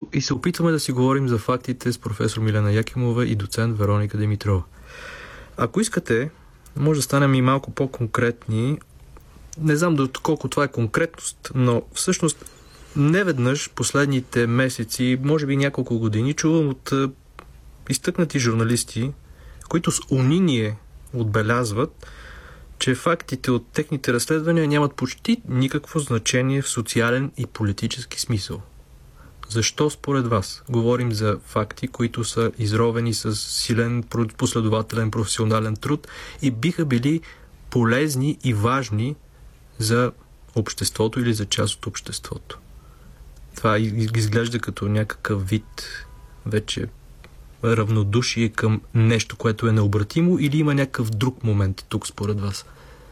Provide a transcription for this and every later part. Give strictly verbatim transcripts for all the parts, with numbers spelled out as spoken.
и се опитваме да си говорим за фактите с професор Милена Якимова и доцент Вероника Димитрова. Ако искате, може да станем и малко по-конкретни. Не знам доколко това е конкретност, но всъщност неведнъж последните месеци, може би няколко години, чувам от е, изтъкнати журналисти, които с униние отбелязват, че фактите от техните разследвания нямат почти никакво значение в социален и политически смисъл. Защо според вас говорим за факти, които са изровени с силен, последователен, професионален труд и биха били полезни и важни за обществото или за част от обществото? Това изглежда като някакъв вид вече равнодушие към нещо, което е необратимо, или има някакъв друг момент тук според вас?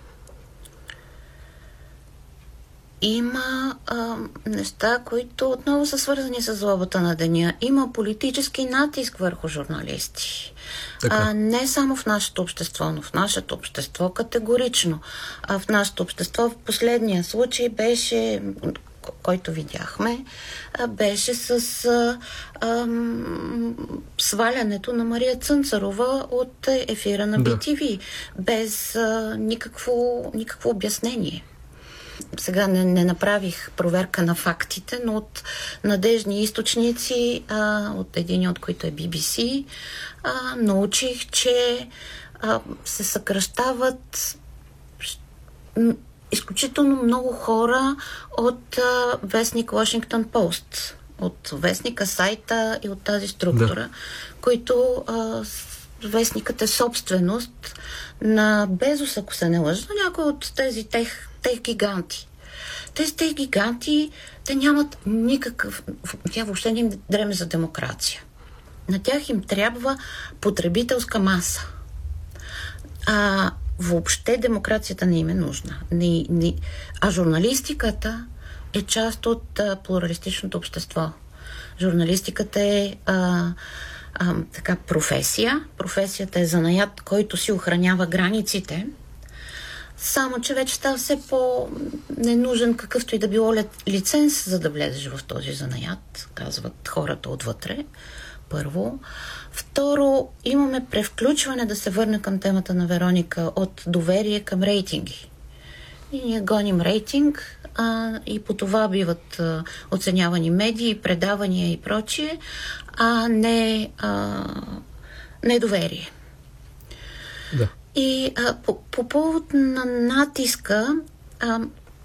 Има а, неща, които отново са свързани с злобата на деня. Има политически натиск върху журналисти. А, не само в нашето общество, но в нашето общество категорично. А в нашето общество в последния случай беше, който видяхме, беше с а, а, свалянето на Мария Цънцарова от ефира на Би Ти Ви, да. без а, никакво, никакво обяснение. Сега не, не направих проверка на фактите, но от надежни източници, а, от един от които е Би Би Си, а, научих, че а, се съкращават изключително много хора от а, вестник Washington Post, от вестника, сайта и от тази структура, да. които а, вестникът е собственост на Безос, ако се не лъжа, някой от тези тех, тех гиганти. Тези тех гиганти, те нямат никакъв... Тя въобще не им дреме за демокрация. На тях им трябва потребителска маса. А въобще демокрацията не им е нужна. Не, не, а журналистиката е част от а, плуралистичното общество. Журналистиката е а, а, така професия. Професията е занаят, който си охранява границите. Само, че вече става все по-ненужен какъвто и да било лиценз, за да влезеш в този занаят, казват хората отвътре. Първо. Второ, имаме превключване, да се върне към темата на Вероника, от доверие към рейтинги. И ние гоним рейтинг а, и по това биват а, оценявани медии, предавания и прочие, а не а, недоверие. Да. И а, по, по повод на натиска а,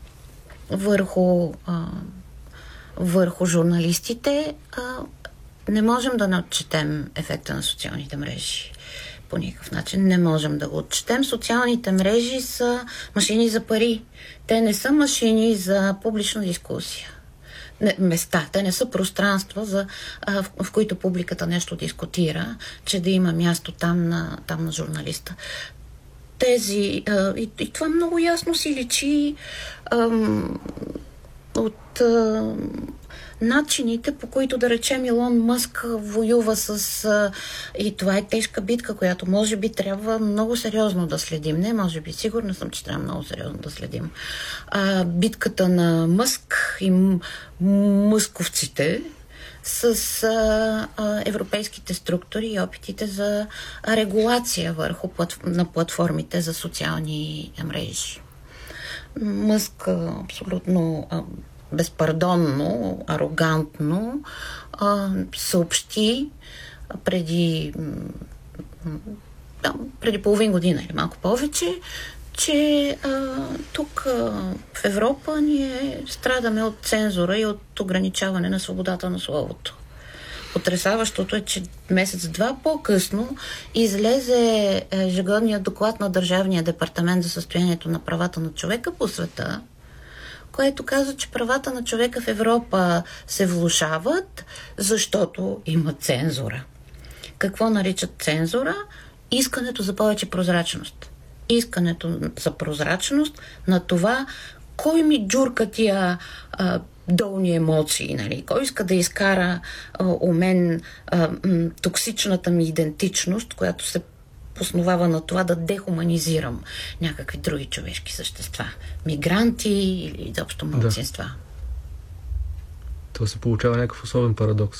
върху, а, върху журналистите, а, не можем да не отчетем ефекта на социалните мрежи. По никакъв начин не можем да го отчетем. Социалните мрежи са машини за пари. Те не са машини за публична дискусия. Не, места. Те не са пространства, за, а, в, в които публиката нещо дискутира, че да има място там на, там на журналиста. Тези... А, и, и това много ясно си личи ам, от... А, начините, по които, да речем, Илон Мъск воюва с... А, и това е тежка битка, която може би трябва много сериозно да следим. Не, може би, сигурна съм, че трябва много сериозно да следим. А, битката на Мъск и м- мъсковците с а, а, европейските структури и опитите за регулация върху платф... на платформите за социални мрежи. Мъск абсолютно... А, безпардонно, арогантно а, съобщи преди, да, преди половин година или малко повече, че а, тук а, в Европа ние страдаме от цензура и от ограничаване на свободата на словото. Потресаващото е, че месец-два по-късно излезе ежегодният доклад на Държавния департамент за състоянието на правата на човека по света, което казва, че правата на човека в Европа се влошават, защото има цензура. Какво наричат цензура? Искането за повече прозрачност. Искането за прозрачност на това, кой ми джурка тия а, долни емоции, нали? Кой иска да изкара а, у мен а, м, токсичната ми идентичност, която се основава на това да дехуманизирам някакви други човешки същества. Мигранти или изобщо малцинства. Да. То се получава някакъв особен парадокс.